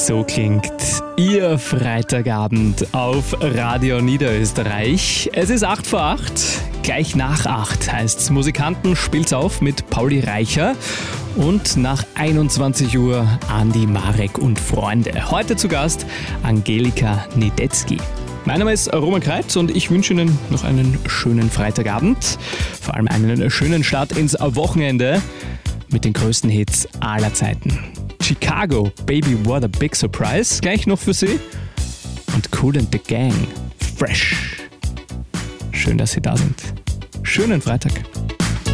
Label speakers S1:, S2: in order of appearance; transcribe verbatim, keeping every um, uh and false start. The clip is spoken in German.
S1: So klingt Ihr Freitagabend auf Radio Niederösterreich. Es ist acht vor acht, gleich nach acht heißt's. Musikanten spielt's auf mit Pauli Reicher und nach einundzwanzig Uhr Andi Marek und Freunde. Heute zu Gast Angelika Niedetzky. Mein Name ist Roman Kreitz und ich wünsche Ihnen noch einen schönen Freitagabend. Vor allem einen schönen Start ins Wochenende mit den größten Hits aller Zeiten. Chicago, Baby What a Big Surprise, gleich noch für Sie. Und Kool and the Gang, Fresh. Schön, dass Sie da sind. Schönen Freitag.